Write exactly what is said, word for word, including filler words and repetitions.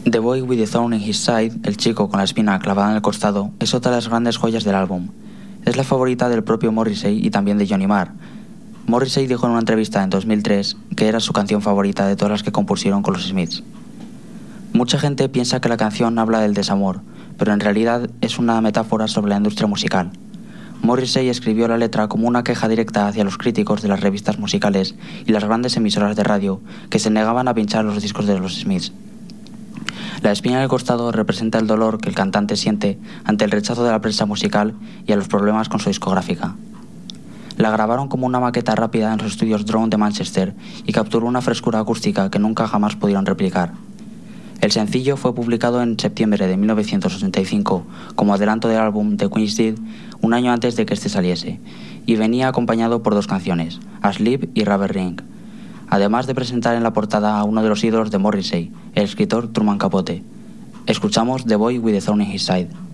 The Boy with the Thorn in His Side, el chico con la espina clavada en el costado, es otra de las grandes joyas del álbum. Es la favorita del propio Morrissey y también de Johnny Marr. Morrissey dijo en una entrevista en dos mil tres que era su canción favorita de todas las que compusieron con los Smiths. Mucha gente piensa que la canción habla del desamor, pero en realidad es una metáfora sobre la industria musical. Morrissey escribió la letra como una queja directa hacia los críticos de las revistas musicales y las grandes emisoras de radio que se negaban a pinchar los discos de los Smiths. La espina en el costado representa el dolor que el cantante siente ante el rechazo de la prensa musical y a los problemas con su discográfica. La grabaron como una maqueta rápida en los estudios Drone de Manchester y capturó una frescura acústica que nunca jamás pudieron replicar. El sencillo fue publicado en septiembre de mil novecientos ochenta y cinco como adelanto del álbum The Queen's Dead un año antes de que este saliese, y venía acompañado por dos canciones, Asleep y Rubber Ring, además de presentar en la portada a uno de los ídolos de Morrissey, el escritor Truman Capote. Escuchamos The Boy with the Thorn in His Side.